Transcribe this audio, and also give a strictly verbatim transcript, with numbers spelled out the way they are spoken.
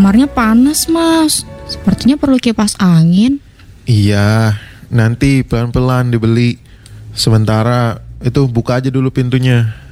Kamarnya panas, Mas. Sepertinya perlu kipas angin. Iya, nanti pelan-pelan dibeli. Sementara itu buka aja dulu pintunya.